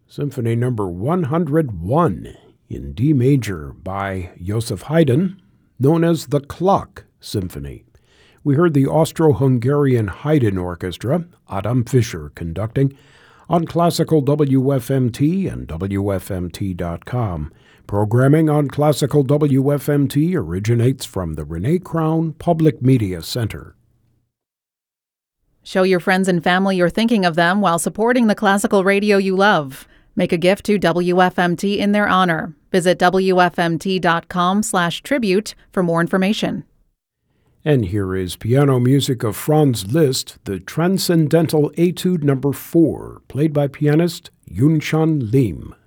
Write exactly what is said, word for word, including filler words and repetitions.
Symphony number one hundred one in D major by Joseph Haydn, known as the Clock Symphony. We heard the Austro-Hungarian Haydn Orchestra, Adam Fischer conducting, on Classical W F M T and W F M T dot com. Programming on Classical W F M T originates from the Renee Crown Public Media Center. Show your friends and family you're thinking of them while supporting the classical radio you love. Make a gift to W F M T in their honor. Visit W F M T dot com slash tribute for more information. And here is piano music of Franz Liszt, the Transcendental Etude number four, played by pianist Yunchan Lim.